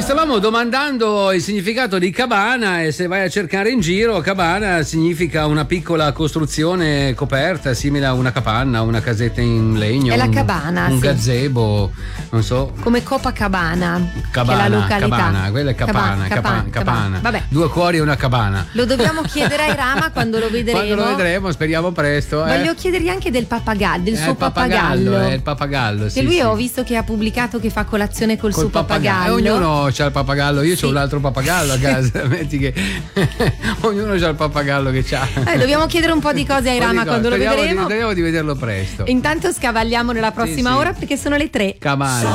Ci stavamo domandando il significato di cabana e se vai a cercare in giro, cabana significa una piccola costruzione coperta simile a una capanna, una casetta in legno. È la cabana, un sì. gazebo, non so. Come Copacabana, Cabana, che è la località. cabana, quella è capana. Vabbè. 2 cuori e una cabana. Lo dobbiamo chiedere a Irama quando lo vedremo. Quando lo vedremo, speriamo presto. Voglio chiedergli anche del pappagallo, del suo pappagallo. Il pappagallo, sì. Che lui sì. Ho visto che ha pubblicato che fa colazione col suo pappagallo. Ognuno c'ha il pappagallo, io Sì. c'ho un altro pappagallo a casa, metti che ognuno c'ha il pappagallo che c'ha. Dobbiamo chiedere un po' di cose a Irama quando lo vedremo. Speriamo di vederlo presto. Intanto scavagliamo nella prossima Sì, sì. ora perché sono le 3. Cabana.